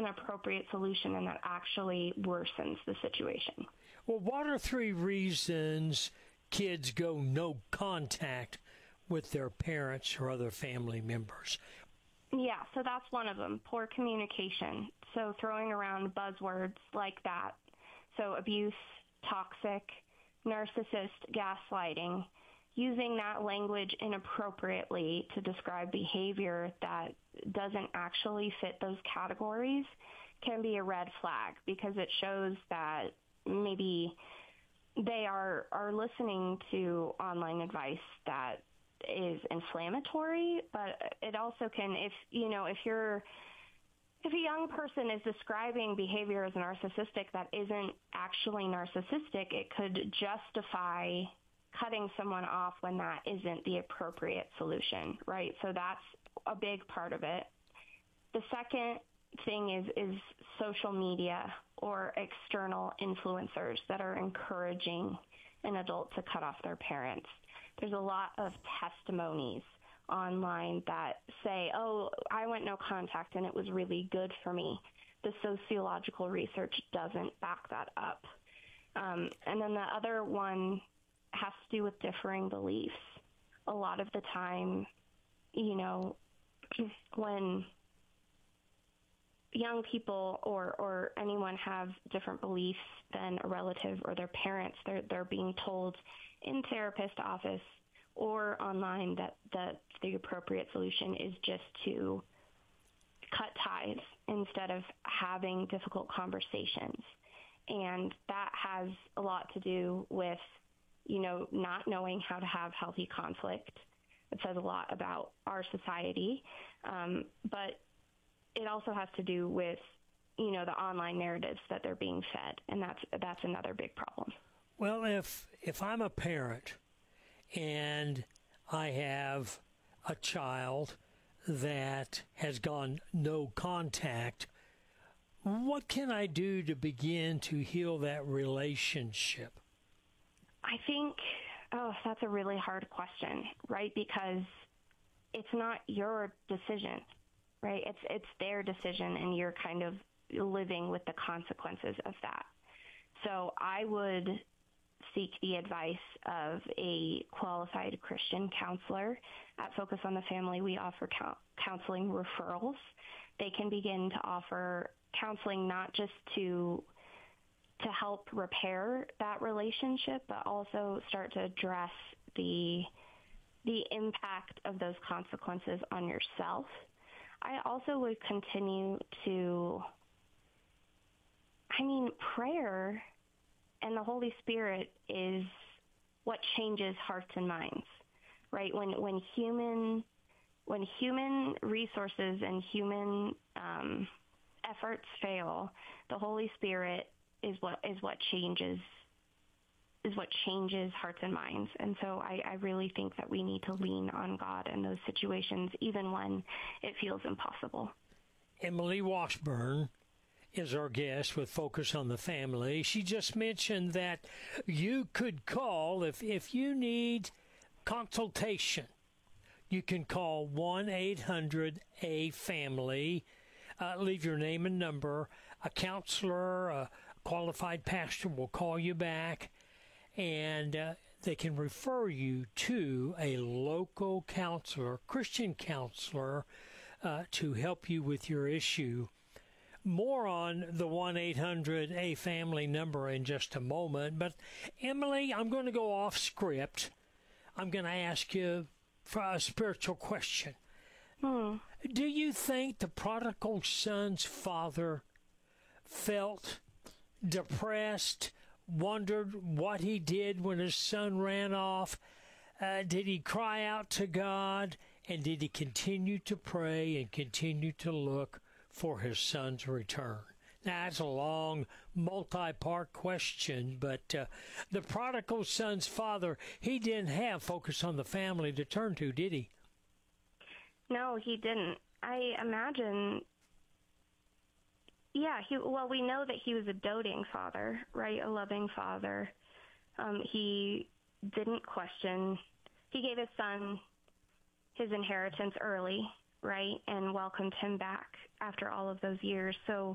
an appropriate solution and that actually worsens the situation. Well, what are 3 reasons kids go no contact with their parents or other family members? Yeah, so that's one of them, poor communication. So throwing around buzzwords like that. So abuse, toxic, narcissist, gaslighting, using that language inappropriately to describe behavior that doesn't actually fit those categories can be a red flag, because it shows that maybe they are listening to online advice that is inflammatory, but it also can, if a young person is describing behavior as narcissistic that isn't actually narcissistic, it could justify cutting someone off when that isn't the appropriate solution, right? So that's a big part of it. The second thing is social media or external influencers that are encouraging an adult to cut off their parents. There's a lot of testimonies online that say, oh, I went no contact and it was really good for me. The sociological research doesn't back that up. And then the other one has to do with differing beliefs. A lot of the time, when young people or anyone have different beliefs than a relative or their parents, they're being told in therapist office or online that the appropriate solution is just to cut ties instead of having difficult conversations. And that has a lot to do with, not knowing how to have healthy conflict. It says a lot about our society. But it also has to do with, the online narratives that they're being fed. And that's another big problem. Well, if I'm a parent and I have a child that has gone no contact, what can I do to begin to heal that relationship? I think, that's a really hard question, right? Because it's not your decision, right? It's their decision, and you're kind of living with the consequences of that. So I would seek the advice of a qualified Christian counselor. At Focus on the Family, we offer counseling referrals. They can begin to offer counseling not just to help repair that relationship, but also start to address the impact of those consequences on yourself. I also would continue to, prayer and the Holy Spirit is what changes hearts and minds, right? When human resources and human efforts fail, the Holy Spirit is what changes hearts and minds. And so I really think that we need to lean on God in those situations, even when it feels impossible. Emily Washburn is our guest with Focus on the Family. She just mentioned that you could call if you need consultation. You can call 1-800-A-FAMILY. Leave your name and number. A counselor, a qualified pastor will call you back, and they can refer you to a local counselor, Christian counselor, to help you with your issue. More on the 1-800-A-FAMILY number in just a moment. But, Emily, I'm going to go off script. I'm going to ask you for a spiritual question. Do you think the prodigal son's father felt depressed, wondered what he did when his son ran off? Did he cry out to God? And did he continue to pray and continue to look for his son's return? Now, that's a long, multi-part question, but the prodigal son's father, he didn't have Focus on the Family to turn to, did he? No, he didn't. I imagine, we know that he was a doting father, right? A loving father. He didn't question. He gave his son his inheritance early, right? And welcomed him back after all of those years. So